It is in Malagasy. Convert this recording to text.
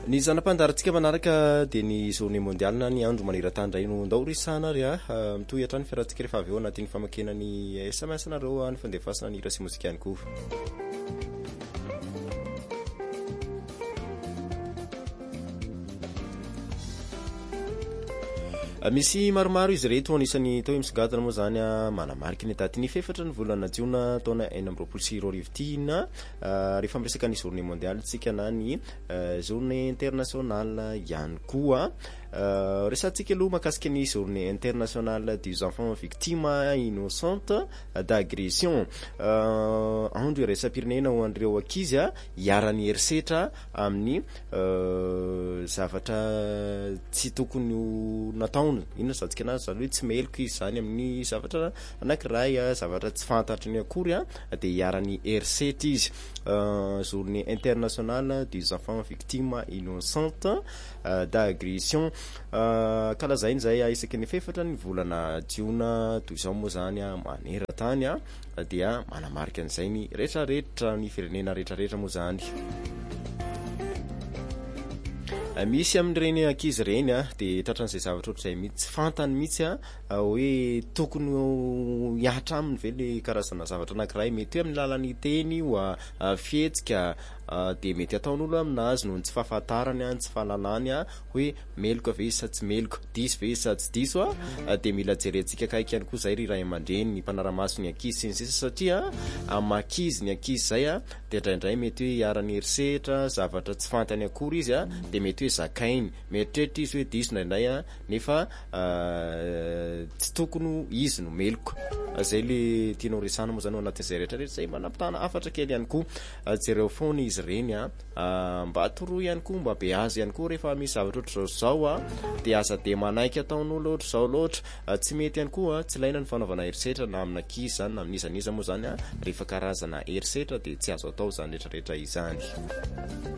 Ny zanam-pandarintsika manaraka dia ny journée mondiale na ny andro maneran-tany indray no ndao risana ary mitohy hatrany fiarahantsika rehefa avy eo anatin'ny famakenany SMS nareo ny fandefasana ny hira sy mozika ihany koa. Misy maromaro izy reto anisany tao misongadina moa zany manamarika ny daty ny fefatra ny volana jiona taona 2024 rehefa miresaka ny journée mondiale tsika na ny journée internationale ihany koa. Resantsika aloha mahakasika ny journée internationale des enfants victimes innocentes d'agression. Andro iraisam-pirenena ho an'ireo ankizy hiara-ny herisetra amin'ny zavatra tsy tokony nataony. Inona zatsika anazy zany hoe tsy meloko izy zany amin'ny zavatra anankiray zavatra tsy fantatry ny akory dia hiara-ny herisetra izy. Journée internationale des enfants victimes innocentes d'agression. Kalazainy zay isaky ny fefatra ny volana jiona toy izao moa zany maneran-tany dia manamarika an'izay ny rehetrarehetra ny firenena rehetrarehetra moa zany. Misy amin'ireny ankizy ireny dia tratran'izay zavatra ohatr'izay mihitsy tsy fantany mihitsy hoe tokony hiatra aminy ve le karazana zavatra anankiray mety hoe amin'ny lalan'ny teny fihetsika dia mety ataon'olo aminazy noho ny tsy fahafantarany tsy fahalalany hoe meloka ve sa tsy meloka, diso ve sa tsy diso dia mila jerentsika kaiky ihany koa zay ry ray aman-dreny ny mpanaramaso ny ankizy sy ny sisa satria amakizy ny ankizy zay dia indraindray mety hoe hiara-ny herisetra zavatra tsy fantany akory izy dia mety hoe zakainy mieritreritra izy hoe diso indraindray nefa tsy tokony izy no meloko. Zay le tianao resana moa zany ao anatin'izay rehetrarehetra zay manampitana afatra kely ihany koa jereo foana izy ireny mba toroa ihany koa mba be azy ihany koa rehefa misy zavatra ohatr' zao dia aza dia manaiky ataon'olo ohatr' zao loatra tsy mety ihany koa tsy ilaina ny fanaovana herisetra na amin'ny ankizy zany na amin'ny izaniza moa zany rehefa karazana herisetra dia tsy azo atao zany rehetrarehetra izany.